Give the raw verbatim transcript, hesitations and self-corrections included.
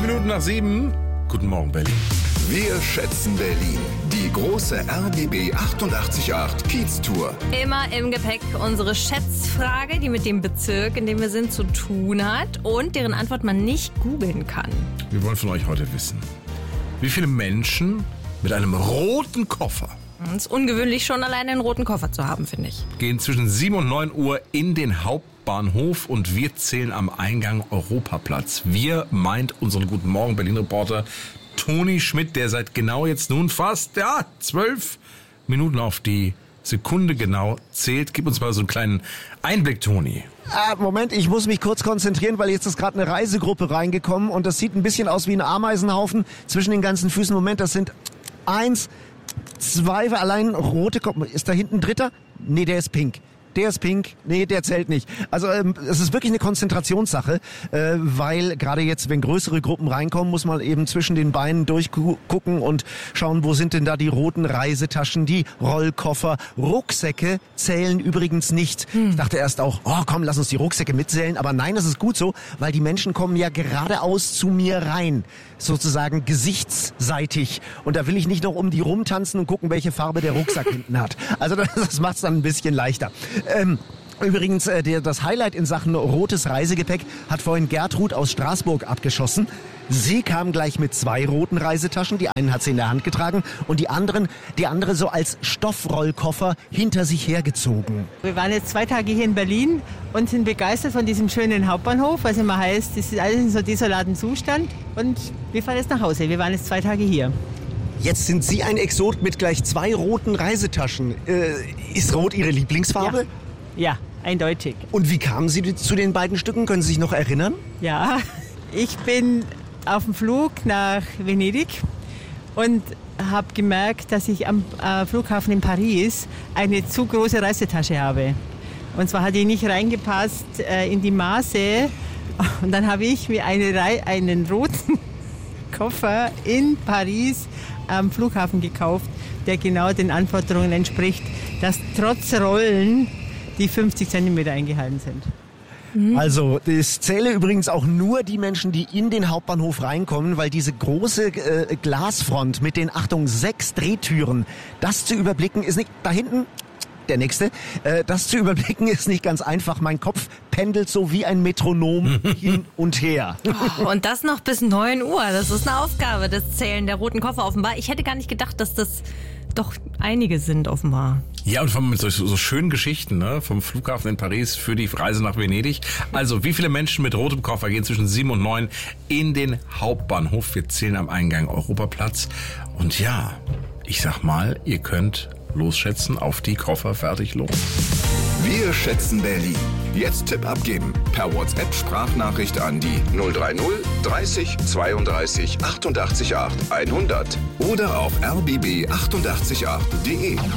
Minuten nach sieben. Guten Morgen, Berlin. Wir schätzen Berlin. Die große R B B achtundachtzig Komma acht Kiez-Tour. Immer im Gepäck unsere Schätzfrage, die mit dem Bezirk, in dem wir sind, zu tun hat und deren Antwort man nicht googeln kann. Wir wollen von euch heute wissen, wie viele Menschen mit einem roten Koffer, Es ist ungewöhnlich, schon alleine einen roten Koffer zu haben, finde ich. gehen zwischen sieben und neun Uhr in den Hauptbahnhof und wir zählen am Eingang Europaplatz. Wir meint unseren Guten Morgen Berlin-Reporter Toni Schmidt, der seit genau jetzt nun fast ja, zwölf Minuten auf die Sekunde genau zählt. Gib uns mal so einen kleinen Einblick, Toni. Ah, Moment, ich muss mich kurz konzentrieren, weil jetzt ist gerade eine Reisegruppe reingekommen und das sieht ein bisschen aus wie ein Ameisenhaufen zwischen den ganzen Füßen. Moment, das sind eins, zwei, allein rote Kopf. Ist da hinten ein dritter? Nee, der ist pink. Der ist pink, nee, der zählt nicht. Also ähm, es ist wirklich eine Konzentrationssache, äh, weil gerade jetzt, wenn größere Gruppen reinkommen, muss man eben zwischen den Beinen durchgucken und schauen, wo sind denn da die roten Reisetaschen, die Rollkoffer. Rucksäcke zählen übrigens nicht. Hm. Ich dachte erst auch, oh komm, lass uns die Rucksäcke mitzählen, aber nein, das ist gut so, weil die Menschen kommen ja geradeaus zu mir rein, sozusagen gesichtsseitig. Und da will ich nicht noch um die rumtanzen und gucken, welche Farbe der Rucksack hinten hat. Also das, das macht es dann ein bisschen leichter. Ähm, übrigens, äh, der, das Highlight in Sachen rotes Reisegepäck hat vorhin Gertrud aus Straßburg abgeschossen. Sie kam gleich mit zwei roten Reisetaschen. Die einen hat sie in der Hand getragen und die anderen, die andere so als Stoffrollkoffer hinter sich hergezogen. Wir waren jetzt zwei Tage hier in Berlin und sind begeistert von diesem schönen Hauptbahnhof, was immer heißt, es ist alles in so desolaten Zustand. Und wir fahren jetzt nach Hause. Wir waren jetzt zwei Tage hier. Jetzt sind Sie ein Exot mit gleich zwei roten Reisetaschen. Äh, ist Rot Ihre Lieblingsfarbe? Ja, ja, eindeutig. Und wie kamen Sie zu den beiden Stücken? Können Sie sich noch erinnern? Ja, ich bin auf dem Flug nach Venedig und habe gemerkt, dass ich am äh, Flughafen in Paris eine zu große Reisetasche habe. Und zwar hat die nicht reingepasst äh, in die Maße. Und dann habe ich mir eine Rei- einen roten Koffer in Paris am Flughafen gekauft, der genau den Anforderungen entspricht, dass trotz Rollen die fünfzig Zentimeter eingehalten sind. Also, es zähle übrigens auch nur die Menschen, die in den Hauptbahnhof reinkommen, weil diese große äh, Glasfront mit den, Achtung, sechs Drehtüren, das zu überblicken ist nicht, da hinten, der nächste, äh, das zu überblicken ist nicht ganz einfach. Mein Kopf pendelt so wie ein Metronom hin und her. Oh, und das noch bis neun Uhr. Das ist eine Aufgabe, das Zählen der roten Koffer offenbar. Ich hätte gar nicht gedacht, dass das doch einige sind offenbar. Ja, und von so, so schönen Geschichten, ne? Vom Flughafen in Paris für die Reise nach Venedig. Also, wie viele Menschen mit rotem Koffer gehen zwischen sieben und neun in den Hauptbahnhof? Wir zählen am Eingang Europaplatz. Und ja, ich sag mal, ihr könnt losschätzen, auf die Koffer, fertig, los. Wir schätzen Berlin. Jetzt Tipp abgeben. Per WhatsApp-Sprachnachricht an die null drei null dreißig zweiunddreißig achtundachtzig acht hundert oder auf r b b achtundachtzig acht punkt d e.